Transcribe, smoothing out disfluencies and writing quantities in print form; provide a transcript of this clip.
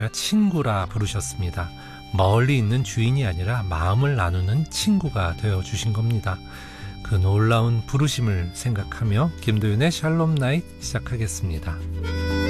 친구라 부르셨습니다. 멀리 있는 주인이 아니라 마음을 나누는 친구가 되어주신 겁니다. 그 놀라운 부르심을 생각하며 김도윤의 샬롬 나잇 시작하겠습니다.